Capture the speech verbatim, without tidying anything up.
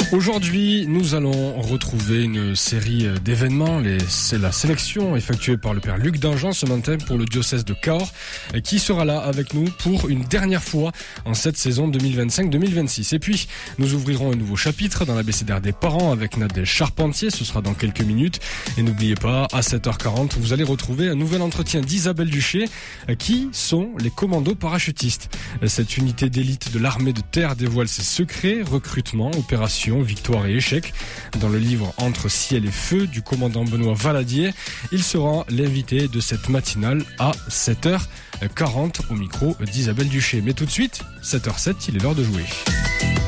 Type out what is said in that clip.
Aujourd'hui, nous allons retrouver une série d'événements. Les, c'est la sélection effectuée par le père Luc Dangean ce matin pour le diocèse de Cahors, qui sera là avec nous pour une dernière fois en cette saison deux mille vingt-cinq deux mille vingt-six. Et puis, nous ouvrirons un nouveau chapitre dans l'abécédaire des parents avec Nadège Charpentier. Ce sera dans quelques minutes. Et n'oubliez pas, à sept heures quarante, vous allez retrouver un nouvel entretien d'Isabelle Duché, qui sont les commandos parachutistes. Cette unité d'élite de l'armée de terre dévoile ses secrets, recrutement, opération, victoire et échec. Dans le livre Entre ciel et feu du commandant Benoît Valadier, il sera l'invité de cette matinale à sept heures quarante au micro d'Isabelle Duché. Mais tout de suite, sept heures zéro sept, il est l'heure de jouer.